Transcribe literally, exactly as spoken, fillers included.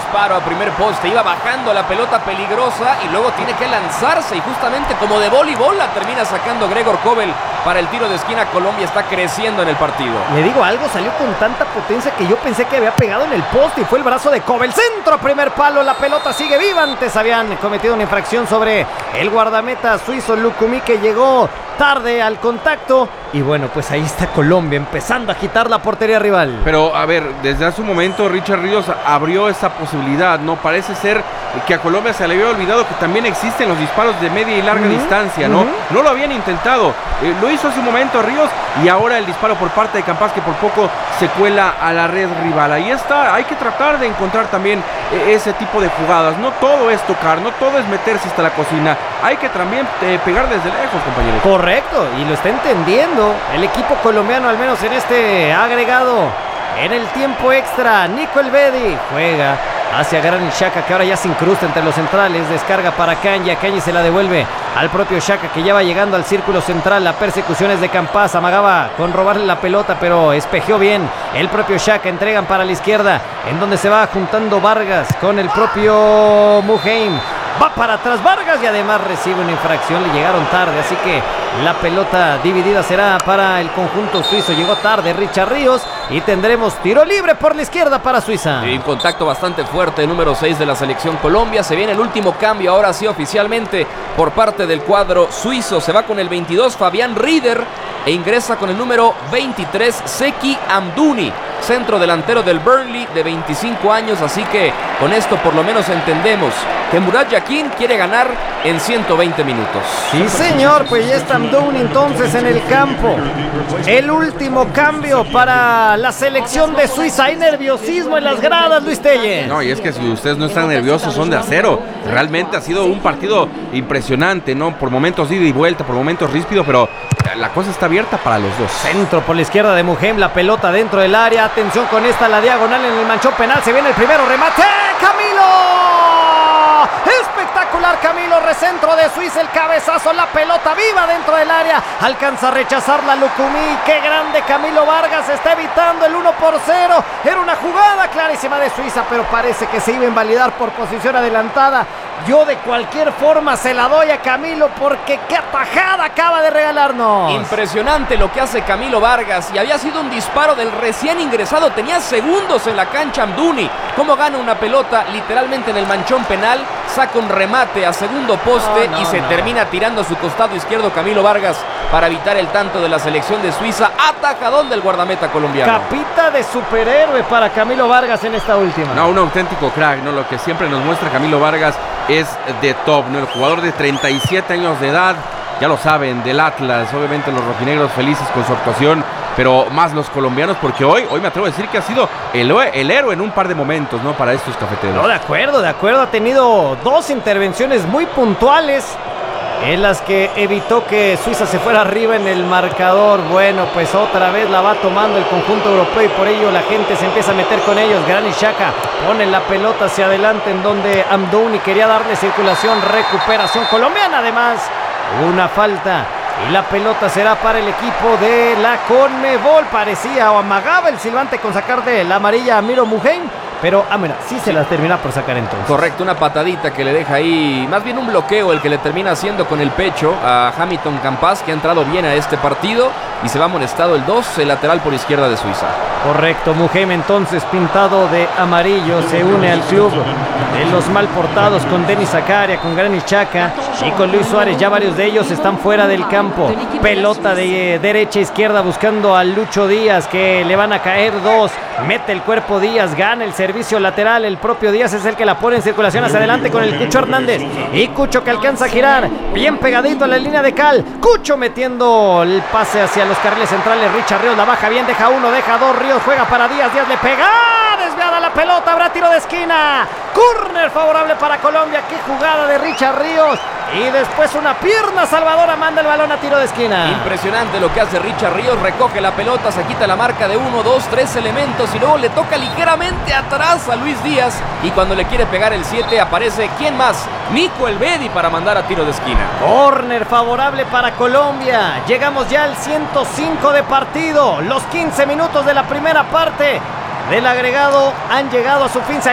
disparo a primer poste, iba bajando la pelota peligrosa y luego tiene que lanzarse y justamente como de voleibol la termina sacando Gregor Kobel para el tiro de esquina. Colombia está creciendo en el partido. Le digo algo, salió con tanta potencia que yo pensé que había pegado en el poste y fue el brazo de Kobel. Centro, primer palo, la pelota sigue viva. Antes habían cometido una infracción sobre el guardameta suizo Lukumi, que llegó tarde al contacto. Y bueno, pues ahí está Colombia empezando a agitar la portería rival. Pero a ver, desde hace un momento Richard Ríos abrió esa posibilidad, ¿no? Parece ser que a Colombia se le había olvidado que también existen los disparos de media y larga uh-huh, distancia, ¿no? Uh-huh. No lo habían intentado, eh, lo hizo hace un momento Ríos y ahora el disparo por parte de Campas, que por poco se cuela a la red rival. Ahí está, hay que tratar de encontrar también eh, ese tipo de jugadas. No todo es tocar, no todo es meterse hasta la cocina, hay que también eh, pegar desde lejos, compañeros. Correcto, y lo está entendiendo el equipo colombiano, al menos en este agregado. En el tiempo extra, Nico Elvedi juega hacia Granit Xhaka, que ahora ya se incrusta entre los centrales. Descarga para Kanji, Kanji se la devuelve al propio Xhaka, que ya va llegando al círculo central. La persecución es de Campas, amagaba con robarle la pelota, pero espejeó bien el propio Xhaka. Entregan para la izquierda, en donde se va juntando Vargas con el propio Muheim. Va para atrás Vargas y además recibe una infracción, le llegaron tarde, así que la pelota dividida será para el conjunto suizo. Llegó tarde Richard Ríos y tendremos tiro libre por la izquierda para Suiza. Y un contacto bastante fuerte, número seis de la selección Colombia. Se viene el último cambio, ahora sí oficialmente por parte del cuadro suizo. Se va con el veintidós Fabián Rieder e ingresa con el número veintitrés Zeki Amdouni, centro delantero del Burnley de veinticinco años. Así que con esto por lo menos entendemos que Murat Yakin quiere ganar en ciento veinte minutos. Sí, señor, pues ya está Amdouni entonces en el campo. El último cambio para la selección de Suiza. Hay nerviosismo en las gradas, Luis Telles. No, y es que si ustedes no están nerviosos, son de acero. Realmente ha sido un partido impresionante, ¿no? Por momentos ida y vuelta, por momentos ríspido, pero la cosa está abierta para los dos. Centro por la izquierda de Muheim, la pelota dentro del área. Atención con esta, la diagonal en el manchón penal. Se viene el primero, remate. ¡Camilo! Espectacular Camilo, recentro de Suiza, el cabezazo, la pelota viva dentro del área. Alcanza a rechazarla Lukumi. Qué grande Camilo Vargas, está evitando el uno por cero. Era una jugada clarísima de Suiza, pero parece que se iba a invalidar por posición adelantada. Yo de cualquier forma se la doy a Camilo, porque qué atajada acaba de regalarnos. Impresionante lo que hace Camilo Vargas, y había sido un disparo del recién ingresado. Tenía segundos en la cancha Amdouni. Cómo gana una pelota literalmente en el manchón penal, saca un remate a segundo poste no, no, y se no. termina tirando a su costado izquierdo Camilo Vargas para evitar el tanto de la selección de Suiza. Atajadón del guardameta colombiano. Capita de superhéroe para Camilo Vargas en esta última. No, un auténtico crack, ¿no? Lo que siempre nos muestra Camilo Vargas es de top, ¿no? El jugador de treinta y siete años de edad, ya lo saben, del Atlas. Obviamente los rojinegros felices con su actuación, pero más los colombianos, porque hoy, hoy me atrevo a decir que ha sido el, el héroe en un par de momentos, ¿no? Para estos cafeteros. No, de acuerdo, de acuerdo. Ha tenido dos intervenciones muy puntuales en las que evitó que Suiza se fuera arriba en el marcador. Bueno, pues otra vez la va tomando el conjunto europeo y por ello la gente se empieza a meter con ellos. Granit Xhaka pone la pelota hacia adelante en donde Amdouni quería darle circulación. Recuperación colombiana, además una falta y la pelota será para el equipo de la Conmebol. Parecía o amagaba el silbante con sacar de la amarilla a Miro Muheim, pero ah, mira, sí se la termina por sacar entonces. Correcto, una patadita que le deja ahí, más bien un bloqueo el que le termina haciendo con el pecho a Hamilton Campas, que ha entrado bien a este partido y se va amonestado el dos, el lateral por izquierda de Suiza. Correcto, Muheim entonces pintado de amarillo se une al club de los mal portados con Denis Zakaria, con Granit Xhaka y con Luis Suárez. Ya varios de ellos están fuera del campo. Pelota de derecha a izquierda buscando a Lucho Díaz, que le van a caer dos. Mete el cuerpo Díaz, gana el servicio lateral. El propio Díaz es el que la pone en circulación hacia adelante con el Cucho Hernández. Y Cucho que alcanza a girar bien pegadito a la línea de cal. Cucho metiendo el pase hacia los carriles centrales. Richard Ríos la baja bien, deja uno, deja dos. Ríos juega para Díaz, Díaz le pega. Desviada la pelota, habrá tiro de esquina. Córner favorable para Colombia. Qué jugada de Richard Ríos. Y después una pierna salvadora manda el balón a tiro de esquina. Impresionante lo que hace Richard Ríos. Recoge la pelota, se quita la marca de uno, dos, tres elementos y luego le toca ligeramente atrás a Luis Díaz. Y cuando le quiere pegar el siete aparece ¿quién más? Nico Elvedi para mandar a tiro de esquina. Córner favorable para Colombia. Llegamos ya al ciento cinco de partido. Los quince minutos de la primera parte del agregado han llegado a su fin.